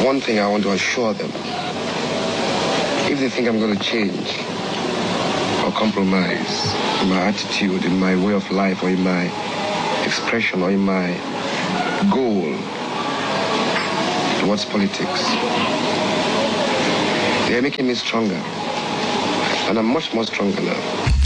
One thing I want to assure them, if they think I'm going to change or compromise in my attitude, in my way of life, or in my expression, or in my goal towards politics, they are making me stronger. And I'm much more stronger now.